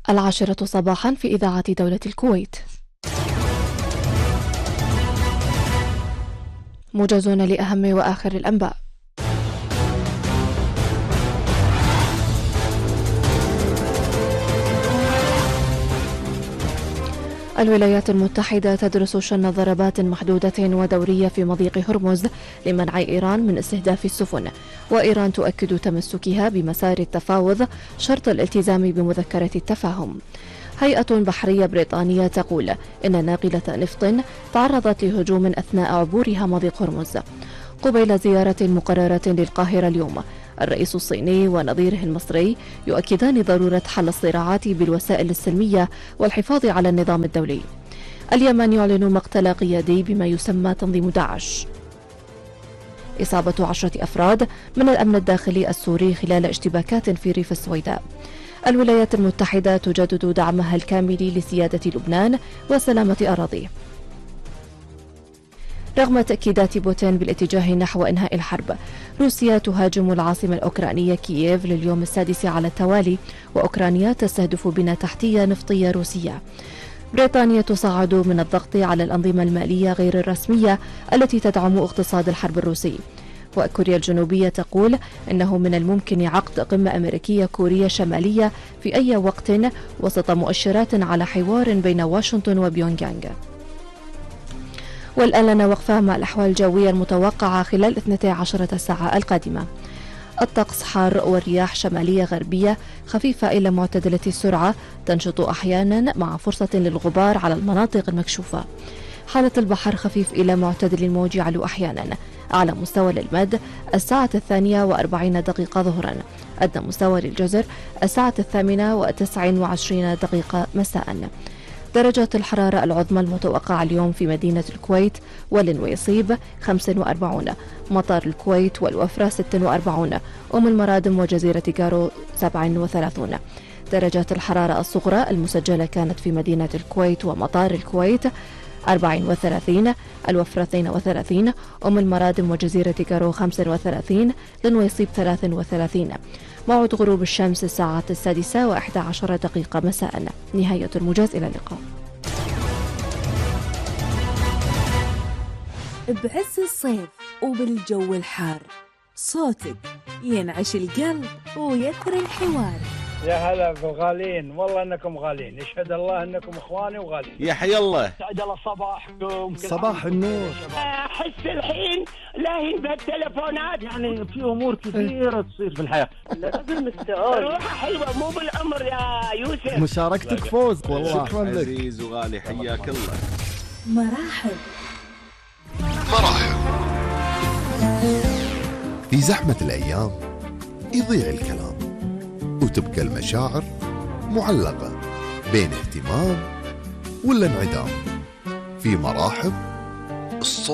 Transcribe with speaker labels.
Speaker 1: 10 صباحا في إذاعة دولة الكويت. موجزون لأهم وآخر الأنباء. الولايات المتحدة تدرس شن ضربات محدودة ودورية في مضيق هرمز لمنع إيران من استهداف السفن، وإيران تؤكد تمسكها بمسار التفاوض شرط الالتزام بمذكرة التفاهم. هيئة بحرية بريطانية تقول إن ناقلة نفط تعرضت لهجوم أثناء عبورها مضيق هرمز. قبيل زيارة مقررة للقاهرة اليوم، الرئيس الصيني ونظيره المصري يؤكدان ضرورة حل الصراعات بالوسائل السلمية والحفاظ على النظام الدولي. اليمن يعلن مقتل قيادي بما يسمى تنظيم داعش. إصابة 10 أفراد من الأمن الداخلي السوري خلال اشتباكات في ريف السويداء. الولايات المتحدة تجدد دعمها الكامل لسيادة لبنان وسلامة أراضيه. رغم تأكيدات بوتين بالاتجاه نحو إنهاء الحرب، روسيا تهاجم العاصمة الأوكرانية كييف لليوم السادس على التوالي، وأوكرانيا تستهدف بنى تحتية نفطية روسية. بريطانيا تصعد من الضغط على الأنظمة المالية غير الرسمية التي تدعم اقتصاد الحرب الروسي. وكوريا الجنوبية تقول إنه من الممكن عقد قمة أمريكية كورية شمالية في أي وقت وسط مؤشرات على حوار بين واشنطن وبيونغيانغ. والآن لنا وقفة مع الأحوال الجوية المتوقعة خلال 12 ساعة القادمة. الطقس حار والرياح شمالية غربية خفيفة إلى معتدلة السرعة تنشط أحيانا مع فرصة للغبار على المناطق المكشوفة. حالة البحر خفيف إلى معتدل الموج يعلو أحيانا. على مستوى للمد 1:40 ظهرا. أدنى مستوى للجزر 8:29 مساء. درجات الحرارة العظمى المتوقعة اليوم في مدينة الكويت والنويصيب 45، مطار الكويت والوفرة 46، المرادم وجزيرة قارو 37. درجات الحرارة الصغرى المسجلة كانت في مدينة الكويت ومطار الكويت 34، الوفرة 32، المرادم وجزيرة قارو 35، لنويصيب 33. موعد غروب الشمس الساعة 6:11 مساء. نهاية الموجز، إلى اللقاء.
Speaker 2: بعز الصيف وبالجو الحار صوتك ينعش القلب ويثري الحوار.
Speaker 3: يا هلا بالغالين، والله انكم غالين، يشهد الله انكم اخواني وغالين.
Speaker 4: يا حي الله.
Speaker 3: سعد الله صباحكم.
Speaker 5: صباح النور.
Speaker 6: احس الحين لاهين بالتلفونات،
Speaker 3: يعني في امور كثيره تصير في الحياه.
Speaker 6: لازم السؤال روحه حلوه مو بالعمر يا يوسف.
Speaker 5: مشاركتك فوز والله.
Speaker 4: شكرا لك عزيز وغالي، حياك الله.
Speaker 2: مراحب
Speaker 7: في زحمة الأيام يضيع الكلام وتبقى المشاعر معلقة بين اهتمام ولا انعدام. في مراحب